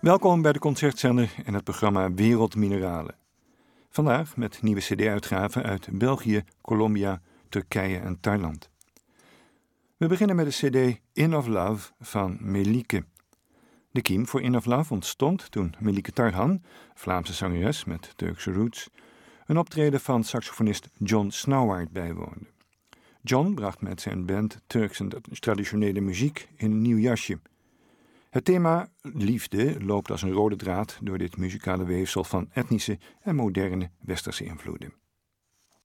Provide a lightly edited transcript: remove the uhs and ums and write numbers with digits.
Welkom bij de Concertzender en het programma Wereldmineralen. Vandaag met nieuwe cd-uitgaven uit België, Colombia, Turkije en Thailand. We beginnen met de cd In of Love van Melike. De kiem voor In of Love ontstond toen Melike Tarhan, Vlaamse zangeres met Turkse roots, een optreden van saxofonist John Snauwaard bijwoonde. John bracht met zijn band Turkse traditionele muziek in een nieuw jasje. Het thema liefde loopt als een rode draad door dit muzikale weefsel van etnische en moderne westerse invloeden.